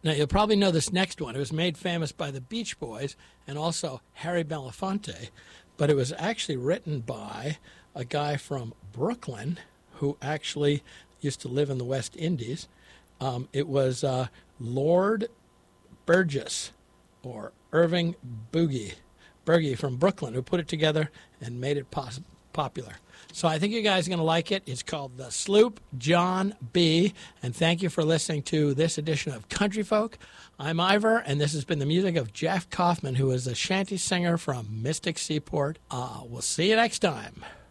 Now, you'll probably know this next one. It was made famous by the Beach Boys and also Harry Belafonte, but it was actually written by a guy from Brooklyn who actually used to live in the West Indies. It was Lord Burgess, or Irving Berge from Brooklyn, who put it together and made it popular. So I think you guys are going to like it. It's called The Sloop John B. And thank you for listening to this edition of Country Folk. I'm Ivor, and this has been the music of Jeff Kaufman, who is a shanty singer from Mystic Seaport. We'll see you next time.